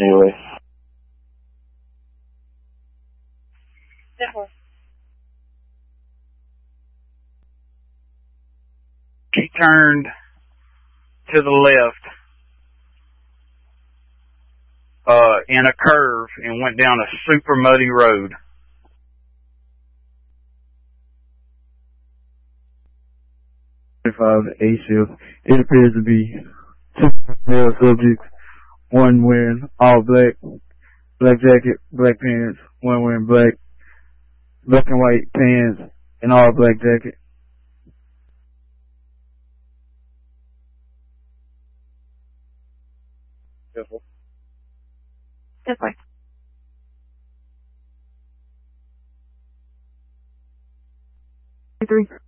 anyway. He turned to the left in a curve and went down a super muddy road. A shift. It appears to be two male subjects, one wearing all black, black jacket, black pants, one wearing black and white pants, and all black jacket. Careful. This way. Three.